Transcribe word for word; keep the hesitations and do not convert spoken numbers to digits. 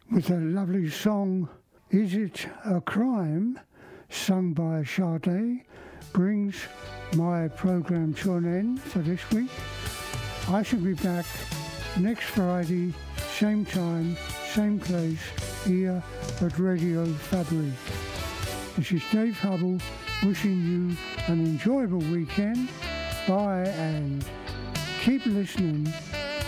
with a lovely song, Is It a Crime, sung by Sade, brings my programme to an end for this week. I shall be back next Friday, same time, same place, here at Radio Fabric. This is Dave Hubble wishing you an enjoyable weekend. Bye and keep listening